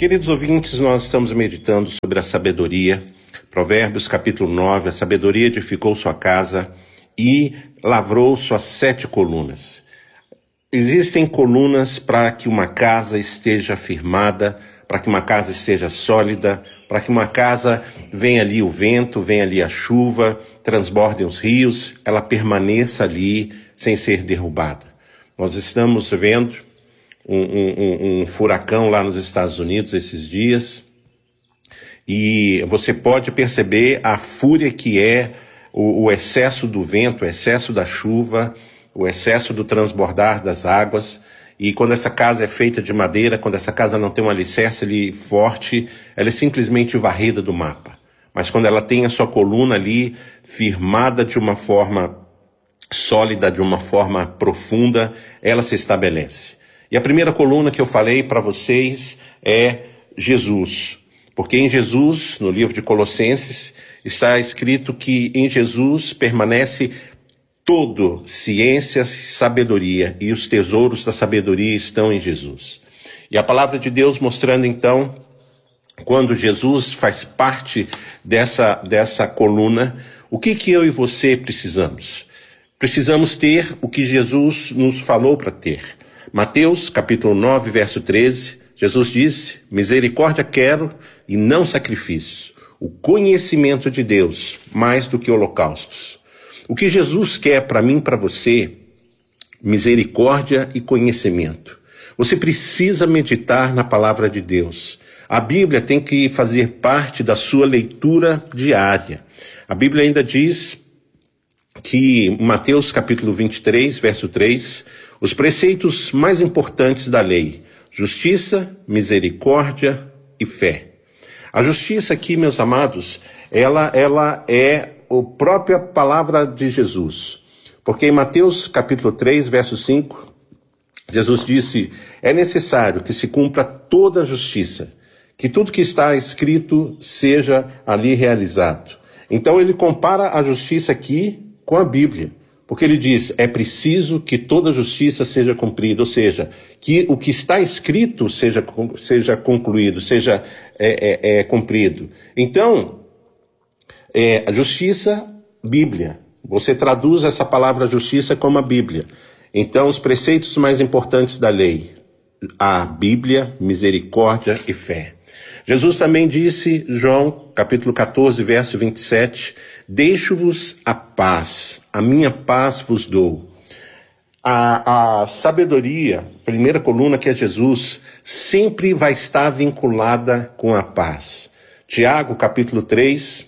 Queridos ouvintes, nós estamos meditando sobre a sabedoria. Provérbios capítulo 9, a sabedoria edificou sua casa e lavrou suas 7 colunas. Existem colunas para que uma casa esteja firmada, para que uma casa esteja sólida, para que uma casa venha ali o vento, venha ali a chuva, transbordem os rios, ela permaneça ali sem ser derrubada. Nós estamos vendo um furacão lá nos Estados Unidos esses dias e você pode perceber a fúria que é o excesso do vento, o excesso da chuva, o excesso do transbordar das águas. E quando essa casa é feita de madeira, quando essa casa não tem um alicerce ali forte, ela é simplesmente varrida do mapa. Mas quando ela tem a sua coluna ali firmada de uma forma sólida, de uma forma profunda, ela se estabelece. E a primeira coluna que eu falei para vocês é Jesus. Porque em Jesus, no livro de Colossenses, está escrito que em Jesus permanece todo ciência e sabedoria, e os tesouros da sabedoria estão em Jesus. E a palavra de Deus mostrando então, quando Jesus faz parte dessa coluna, o que eu e você precisamos? Precisamos ter o que Jesus nos falou para ter. Mateus capítulo 9, verso 13, Jesus disse: misericórdia quero e não sacrifícios, o conhecimento de Deus mais do que holocaustos. O que Jesus quer para mim e para você, misericórdia e conhecimento. Você precisa meditar na palavra de Deus. A Bíblia tem que fazer parte da sua leitura diária. A Bíblia ainda diz que em Mateus capítulo 23, verso 3, os preceitos mais importantes da lei: justiça, misericórdia e fé. A justiça aqui, meus amados, ela é a própria palavra de Jesus. Porque em Mateus capítulo 3, verso 5, Jesus disse: é necessário que se cumpra toda a justiça, que tudo que está escrito seja ali realizado. Então ele compara a justiça aqui com a Bíblia. Porque ele diz, é preciso que toda a justiça seja cumprida, ou seja, que o que está escrito seja concluído, seja cumprido. Então, a justiça, Bíblia. Você traduz essa palavra justiça como a Bíblia. Então, os preceitos mais importantes da lei: a Bíblia, misericórdia e fé. Jesus também disse, João capítulo 14, verso 27, deixo-vos a paz, a minha paz vos dou. A sabedoria, primeira coluna que é Jesus, sempre vai estar vinculada com a paz. Tiago capítulo 3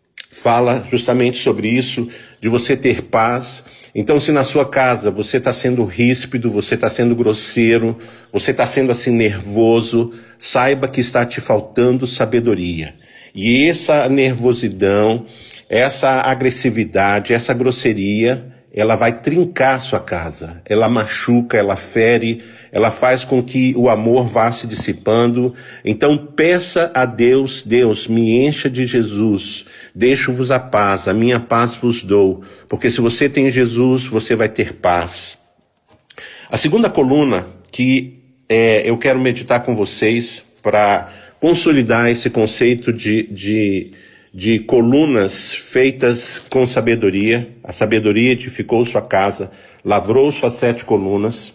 fala justamente sobre isso, de você ter paz. Então, se na sua casa você está sendo ríspido, você está sendo grosseiro, você está sendo assim nervoso, saiba que está te faltando sabedoria. E essa nervosidão, essa agressividade, essa grosseria, ela vai trincar sua casa, ela machuca, ela fere, ela faz com que o amor vá se dissipando. Então peça a Deus, Deus, me encha de Jesus, deixo-vos a paz, a minha paz vos dou, porque se você tem Jesus, você vai ter paz. A segunda coluna que eu quero meditar com vocês para consolidar esse conceito de colunas feitas com sabedoria. A sabedoria edificou sua casa, lavrou suas 7 colunas.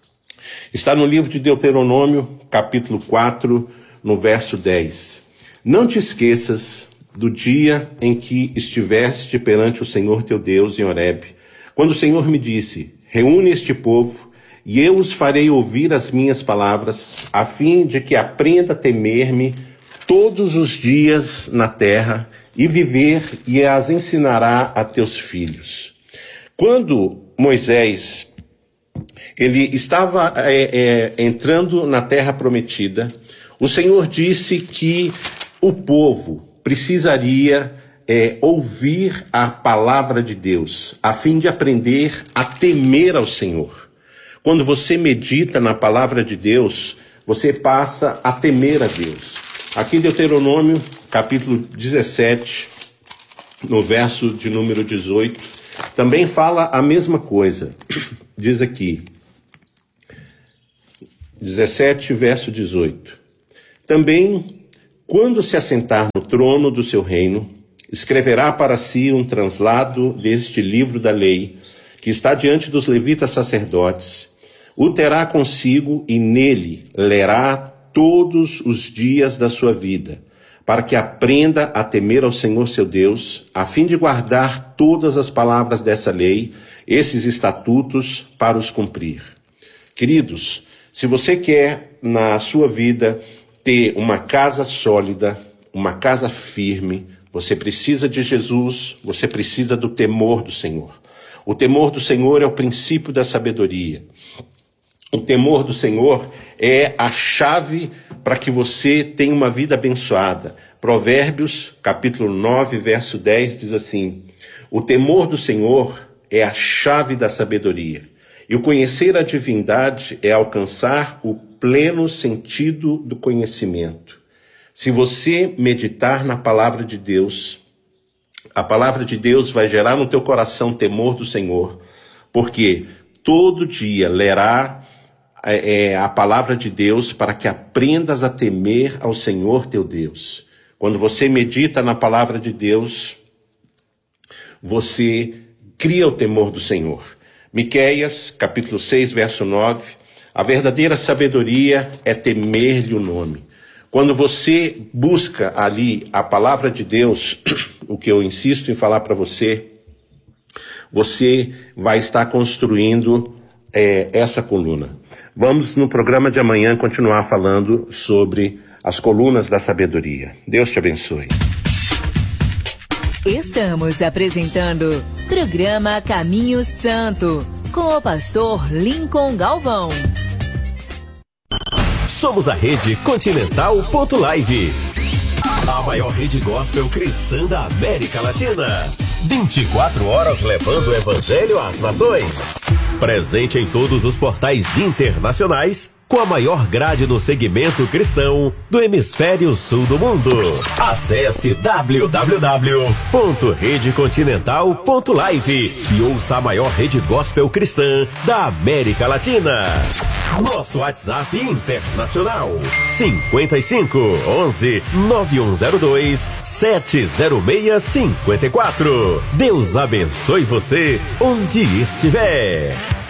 Está no livro de Deuteronômio, capítulo 4, no verso 10. Não te esqueças do dia em que estiveste perante o Senhor teu Deus em Horebe, quando o Senhor me disse, reúne este povo, e eu os farei ouvir as minhas palavras, a fim de que aprenda a temer-me todos os dias na terra, e viver, e as ensinará a teus filhos. Quando Moisés ele estava entrando na terra prometida, o Senhor disse que o povo precisaria ouvir a palavra de Deus, a fim de aprender a temer ao Senhor. Quando você medita na palavra de Deus, você passa a temer a Deus. Aqui em Deuteronômio, capítulo 17, no verso de número 18, também fala a mesma coisa. Diz aqui, 17, verso 18. Também, quando se assentar no trono do seu reino, escreverá para si um translado deste livro da lei, que está diante dos levitas sacerdotes, o terá consigo e nele lerá todos os dias da sua vida, para que aprenda a temer ao Senhor seu Deus, a fim de guardar todas as palavras dessa lei, esses estatutos, para os cumprir. Queridos, se você quer na sua vida ter uma casa sólida, uma casa firme, você precisa de Jesus, você precisa do temor do Senhor. O temor do Senhor é o princípio da sabedoria. O temor do Senhor é a chave para que você tenha uma vida abençoada. Provérbios, capítulo 9, verso 10, diz assim: o temor do Senhor é a chave da sabedoria, e o conhecer a divindade é alcançar o pleno sentido do conhecimento. Se você meditar na palavra de Deus, a palavra de Deus vai gerar no teu coração temor do Senhor, porque todo dia lerá a palavra de Deus para que aprendas a temer ao Senhor teu Deus. Quando você medita na palavra de Deus, você cria o temor do Senhor. Miqueias, capítulo 6, verso 9, a verdadeira sabedoria é temer-lhe o nome. Quando você busca ali a palavra de Deus, o que eu insisto em falar para você, você vai estar construindo essa coluna. Vamos no programa de amanhã continuar falando sobre as colunas da sabedoria. Deus te abençoe. Estamos apresentando programa Caminho Santo com o pastor Lincoln Galvão. Somos a Rede Continental.live, a maior rede gospel cristã da América Latina. 24 horas levando o evangelho às nações. Presente em todos os portais internacionais, com a maior grade no segmento cristão do hemisfério sul do mundo. Acesse www.redecontinental.live e ouça a maior rede gospel cristã da América Latina. Nosso WhatsApp internacional 55 11 9102 70654. Deus abençoe você onde estiver.